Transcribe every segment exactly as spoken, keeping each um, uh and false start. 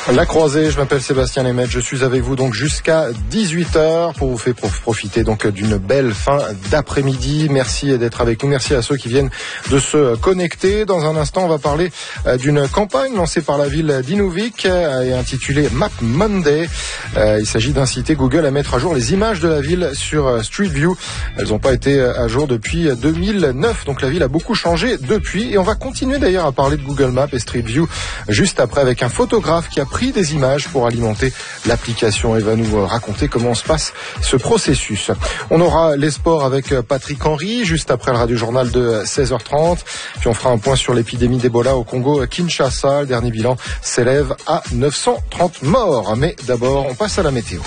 La Croisée, je m'appelle Sébastien Lemaitre, je suis avec vous donc jusqu'à dix-huit heures pour vous faire profiter donc d'une belle fin d'après-midi. Merci d'être avec nous, merci à ceux qui viennent de se connecter. Dans un instant, on va parler d'une campagne lancée par la ville d'Inuvik et intitulée Map Monday. Il s'agit d'inciter Google à mettre à jour les images de la ville sur Street View. Elles n'ont pas été à jour depuis deux mille neuf, donc la ville a beaucoup changé depuis. Et on va continuer d'ailleurs à parler de Google Maps et Street View juste après avec un photographe qui a pris des images pour alimenter l'application et va nous raconter comment se passe ce processus. On aura les sports avec Patrick Henry juste après le radio journal de seize heures trente. Puis on fera un point sur l'épidémie d'Ebola au Congo Kinshasa. Le dernier bilan s'élève à neuf cent trente morts. Mais d'abord, on passe à la météo.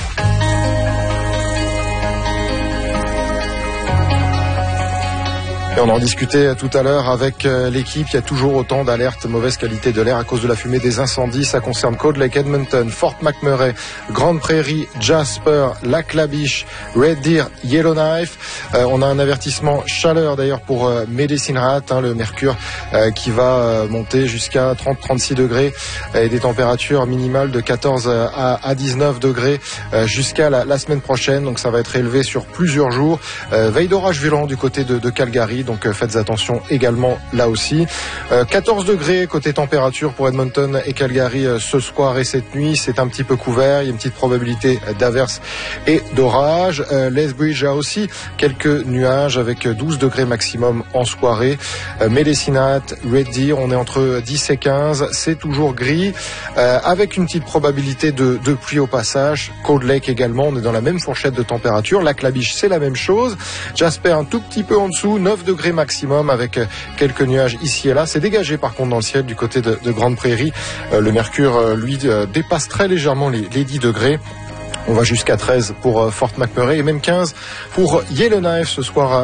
Et on en discutait tout à l'heure avec l'équipe. Il y a toujours autant d'alertes mauvaise qualité de l'air à cause de la fumée des incendies. Ça concerne Cold Lake, Edmonton, Fort McMurray, Grande Prairie, Jasper, Lac La Biche, Red Deer, Yellowknife. Euh, on a un avertissement chaleur d'ailleurs pour euh, Medicine Hat, hein, le mercure euh, qui va euh, monter jusqu'à trente à trente-six degrés et des températures minimales de quatorze à dix-neuf degrés euh, jusqu'à la, la semaine prochaine. Donc ça va être élevé sur plusieurs jours. Euh, veille d'orage violent du côté de, de Calgary. Donc euh, faites attention également là aussi. Euh, quatorze degrés côté température pour Edmonton et Calgary euh, ce soir et cette nuit. C'est un petit peu couvert. Il y a une petite probabilité d'averse et d'orage. Euh, Lethbridge a aussi quelques nuages avec douze degrés maximum en soirée. Euh, Medicine Hat, Red Deer, on est entre dix et quinze. C'est toujours gris euh, avec une petite probabilité de, de pluie au passage. Cold Lake également. On est dans la même fourchette de température. Lac La Biche, c'est la même chose. Jasper un tout petit peu en dessous. neuf degrés maximum avec quelques nuages ici et là. C'est dégagé par contre dans le ciel du côté de, de Grande Prairie. Euh, le mercure, euh, lui, euh, dépasse très légèrement les, les dix degrés. On va jusqu'à treize pour euh, Fort McMurray et même quinze pour Yellowknife ce soir.